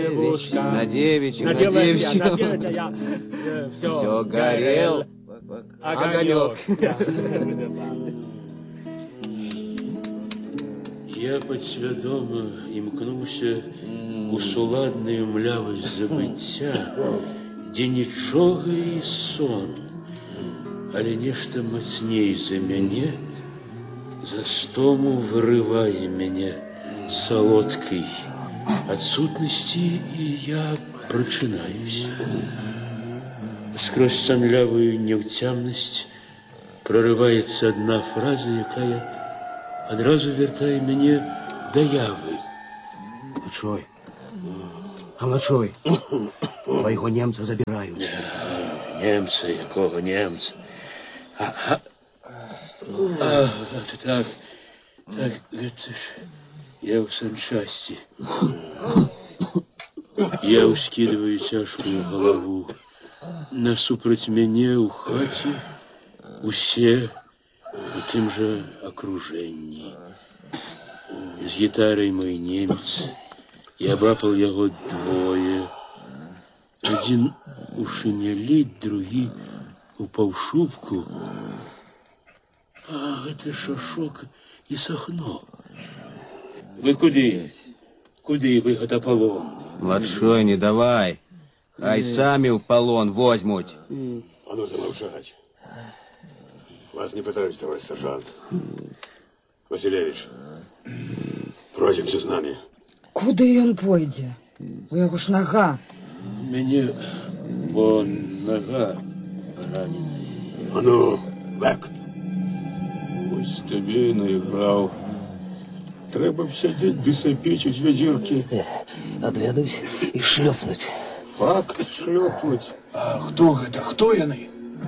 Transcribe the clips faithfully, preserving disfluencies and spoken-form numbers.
На девичью, на девичью. Все горел огонек. Я подсвядома імкнуся у суладную млявость забыцця, дзе нічога і сон, але нешта мацней за мяне, за стому вырывае мяне солодкой отсутности, и я прочинаюсь. Сквозь сонлявую неўцямнасць прорывается одна фраза, якая одразу вертае мяне да явы. Младшой, а младшой, твоего немца забирают. Немца, якого немца? А, а, а, так, так, это ж я в санчасти. Я ускидываю тяжкую голову. Насупраць мяне ў хаце усе у тым жа акружэнні. З гітарай мой немец, і абапал яго двое. Адзін у шинелі, другі у паўшубку. А гэта Шашок і Сахно. Вы куды? Куды вы, гатаполонны? Младшой, не давай. Хай сами в полон возьмут. А ну замолчать. Вас не пытаюсь, товарищ сержант. Василевич, пройдемся с нами. Куды ён пойдзе? У яго ж нога. Мяне вон нога раненая. А ну, бэк. Ось тебе наиграл. Треба сидеть ды сапечить ведерки. Отведать и шлепнуть. Факт шлепнуть. А кто это? Кто яны?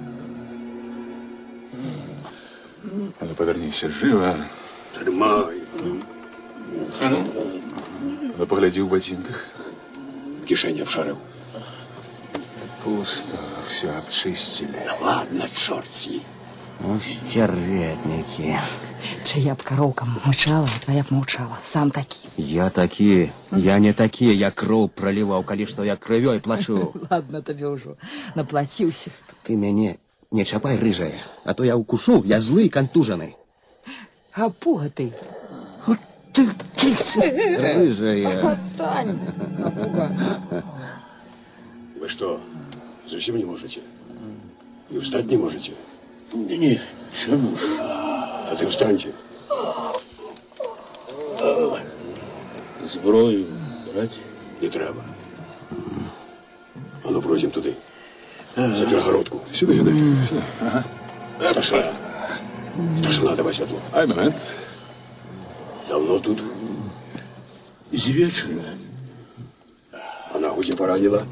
А ну повернись живо. Тримай. А ну, ну погляди в ботинках. Кишень обшарил. Пусто, все обчистили. Да ладно, черт с ней. Ну, стервятники. Чия б коровка мычала, твоя б мовчала. Сам такі. Я такі. Я не такі. Я кроў проліваў, калі што я крывёй плачу. Ладно, табе ўжо наплаціўся. Ты мяне не чапай, рыжая, а то я укушу, я злы і кантужаны. Гапуга ты. Вот ты, ты, рыжая. Отстань, гапуга. Вы что, совсем не можете? И встать не можете? Не, чему ж? А ты встаньте. Зброю брать? Не треба. А ну, пройдем туды. За перегородку. Сюда, сюда, сюда. Ага. Старшина. Старшина, давай светло. Ай, момент. Давно тут? З вечера. А ногу где поранила?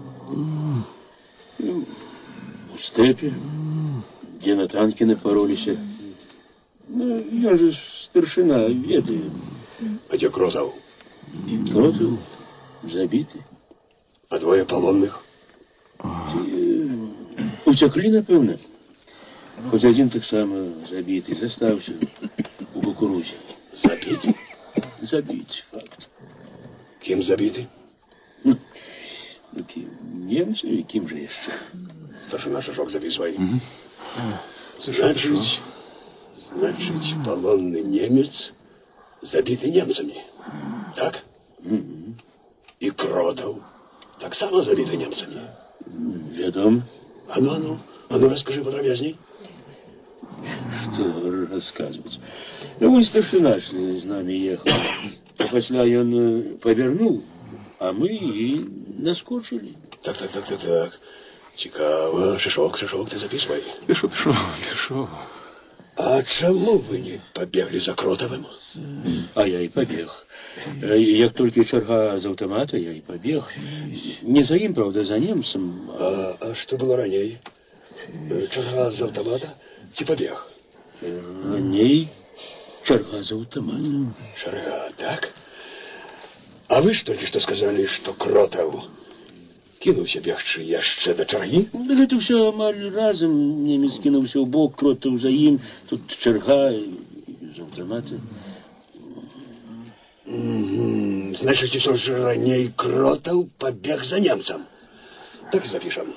У степі, где на танки напоролися. Ну, я же старшина, ведаю. А где Кротов? Кротов забиты. А двое полонных? Утекли, напевно. Хоть один так само забитый. Застался у кукурузе. Забиты? Забит, факт. Кем забиты? Ну, кем? Немцы, кем же еще? Старшина Шашок, записывай. Угу. Значит, значит, полонный немец забитый немцами. Так? Угу. И Кротов так само забитый немцами. Ведом. А ну, а ну, а ну расскажи подробней. Что рассказывать? Ну, он старшина с нами ехал. А после он повернул, а мы и наскочили. Так, так, так, так, так. Цікаво. Шишок, Шишок, ты записывай. Пишу, пишу, пишу. А чему вы не побегли за Кротовым? А я и побег. Як тільки черга з автомата, я и побег. Не за им, правда, за немцем. А, а что было ранее? Черга з автомата? Ці побег? Ранее черга з автомата. Черга, так? А вы ж только что сказали, что Кротов кинулся бегчы яшчэ до чарги? Это все амаль разом. Немец кинулся в бок, Кротов за им. Тут черга из автомата. Угу. Значит, усё ж раней Кротаў пабег за немцам. Так і запішам.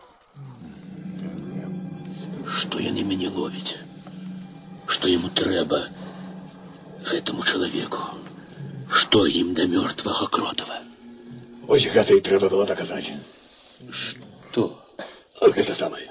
Што яны мяне ловяць? Што яму трэба гэтаму чалавеку? Што ім да мёртвага Кротава? Ось гэта і трэба было даказаць. Што? А гэта самае.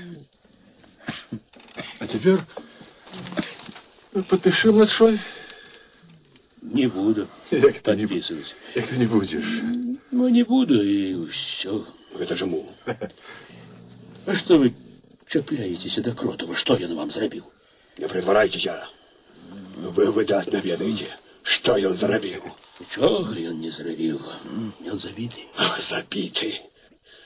А теперь подпиши, младшой. Не буду Як ты не, подписывать. як ты не будешь? Ну, не буду, и все. Гэта чаму? А что вы чапляетесь до Кротова? Что ён вам зрабіў? Не притварайцеся. Вы выдатна ведаеце, што ён зрабіў. Нічога ён не зрабіў. Ён забіты. Ах, забіты.